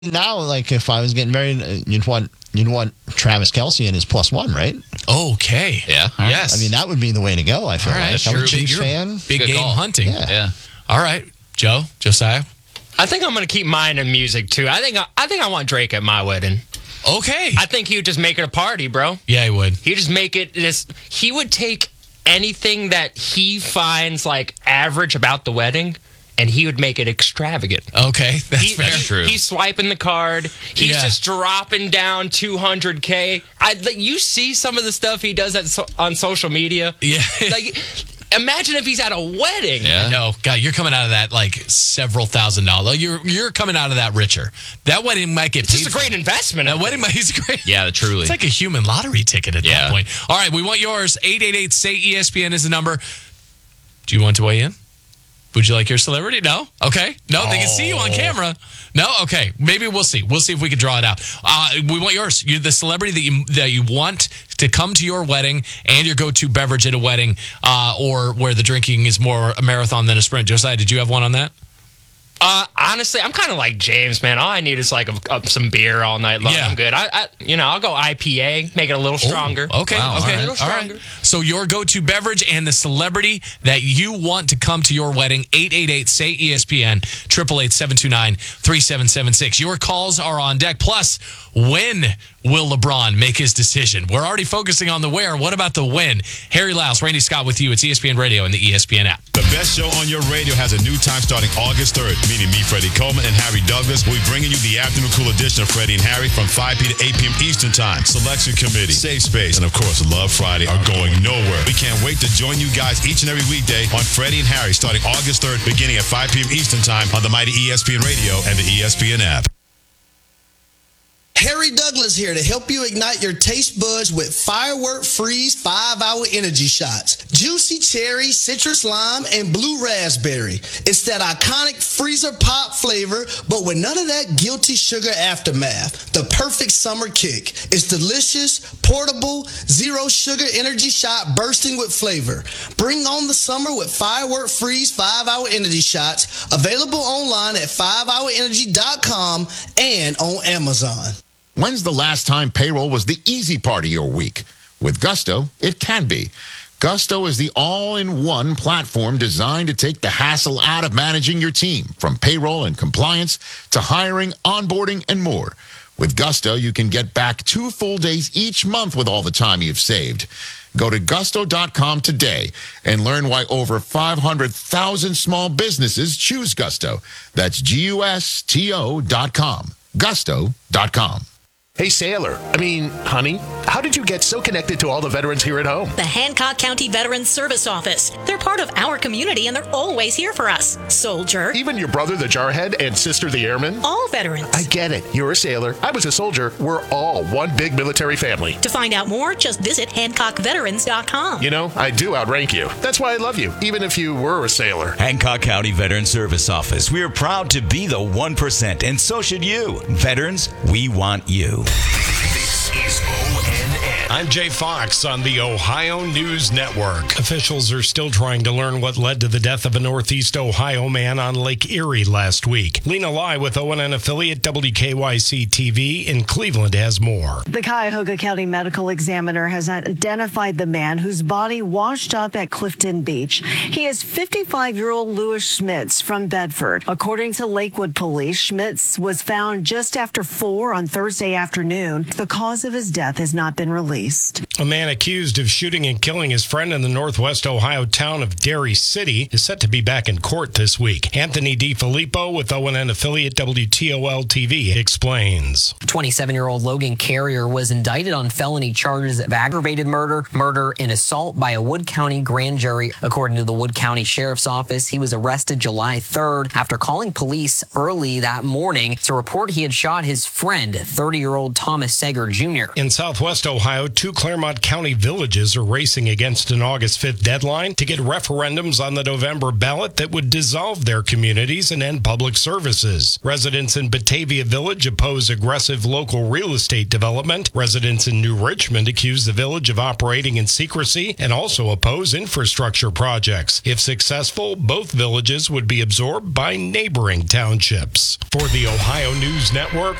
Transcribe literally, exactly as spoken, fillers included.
Now, like if I was getting married, you'd want you'd want Travis Kelce in his plus one, right? Okay. Yeah. Yes. I mean, that would be the way to go. I feel All right, like I'm sure. a Chiefs You're fan. Big Good game call. hunting. Yeah. Yeah. All right, Joe, Josiah. I think I'm going to keep mine in music, too. I think I, I think I want Drake at my wedding. Okay. I think he would just make it a party, bro. Yeah, he would. He would just make it this. He would take anything that he finds like average about the wedding, and he would make it extravagant. Okay, that's He- fair. he- true. He's swiping the card. He's Yeah. just dropping down two hundred K. I like, you see some of the stuff he does at so, on social media. Yeah. Like, imagine if he's at a wedding. Yeah. No, God, you're coming out of that like several thousand dollars. You're you're coming out of that richer. That wedding might get It's paid just a for. great investment. That wedding might is great. Yeah, truly. It's like a human lottery ticket at Yeah. that point. All right, we want yours. eight eight eight, say E S P N is the number. Do you want to weigh in? Would you like your celebrity? No? Okay. No, they can see you on camera. No? Okay. Maybe we'll see. We'll see if we can draw it out. Uh, we want yours. You're the celebrity that you that you want to come to your wedding and your go-to beverage at a wedding, uh, or where the drinking is more a marathon than a sprint. Josiah, did you have one on that? Uh, honestly, I'm kind of like James, man. All I need is like a, a, some beer all night long. Yeah. I'm good. I, I, you know, I'll go I P A, make it a little stronger. Oh, okay. Wow, okay. all right. A little All right. stronger. So your go-to beverage and the celebrity that you want to come to your wedding, eight eight eight, say E S P N, eight eight eight, seven two nine, three seven seven six. Your calls are on deck. Plus, when will LeBron make his decision? We're already focusing on the where. What about the when? Harry Louse, Randy Scott with you. It's E S P N Radio and the E S P N app. The best show on your radio has a new time starting August third, meaning me, Freddie Coleman, and Harry Douglas will be bringing you the afternoon cool edition of Freddie and Harry from five p.m. to eight p.m. Eastern Time. Selection Committee, Safe Space, and of course, Love Friday are going nowhere. We can't wait to join you guys each and every weekday on Freddie and Harry starting August third, beginning at five p.m. Eastern Time on the mighty E S P N Radio and the E S P N app. Harry Douglas here to help you ignite your taste buds with Firework Freeze five hour Energy Shots. Juicy cherry, citrus lime, and blue raspberry. It's that iconic freezer pop flavor, but with none of that guilty sugar aftermath. The perfect summer kick. It's delicious, portable, zero sugar energy shot bursting with flavor. Bring on the summer with Firework Freeze five hour Energy Shots. Available online at five hour energy dot com and on Amazon. When's the last time payroll was the easy part of your week? With Gusto, it can be. Gusto is the all-in-one platform designed to take the hassle out of managing your team, from payroll and compliance to hiring, onboarding, and more. With Gusto, you can get back two full days each month with all the time you've saved. Go to gusto dot com today and learn why over five hundred thousand small businesses choose Gusto. That's G U S T O dot com. gusto dot com. Hey, Sailor. I mean, honey, how did you get so connected to all the veterans here at home? The Hancock County Veterans Service Office. They're part of our community and they're always here for us. Soldier. Even your brother, the Jarhead, and sister, the Airman? All veterans. I get it. You're a sailor. I was a soldier. We're all one big military family. To find out more, just visit hancock veterans dot com. You know, I do outrank you. That's why I love you, even if you were a sailor. Hancock County Veterans Service Office. We are proud to be the one percent, and so should you. Veterans, we want you. This is O N N. I'm Jay Fox on the Ohio News Network. Officials are still trying to learn what led to the death of a Northeast Ohio man on Lake Erie last week. Lena Lai with O N N affiliate W K Y C T V in Cleveland has more. The Cuyahoga County Medical Examiner has identified the man whose body washed up at Clifton Beach. He is fifty-five-year-old Louis Schmitz from Bedford. According to Lakewood Police, Schmitz was found just after four on Thursday afternoon. The cause of his death has not been released. A man accused of shooting and killing his friend in the northwest Ohio town of Derry City is set to be back in court this week. Anthony DiFilippo with O N N affiliate W T O L T V explains. twenty-seven-year-old Logan Carrier was indicted on felony charges of aggravated murder, murder, and assault by a Wood County grand jury. According to the Wood County Sheriff's Office, he was arrested July third after calling police early that morning to report he had shot his friend, thirty-year-old Thomas Sager Junior In southwest Ohio, two Claremont Clermont County villages are racing against an August fifth deadline to get referendums on the November ballot that would dissolve their communities and end public services. Residents in Batavia Village oppose aggressive local real estate development. Residents in New Richmond accuse the village of operating in secrecy and also oppose infrastructure projects. If successful, both villages would be absorbed by neighboring townships. For the Ohio News Network,